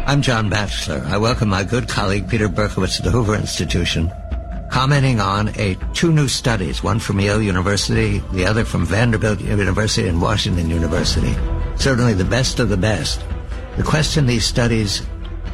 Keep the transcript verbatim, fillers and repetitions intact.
I'm John Batchelor. I welcome my good colleague Peter Berkowitz of the Hoover Institution, commenting on a two new studies, one from Yale University, the other from Vanderbilt University and Washington University. Certainly the best of the best. The question these studies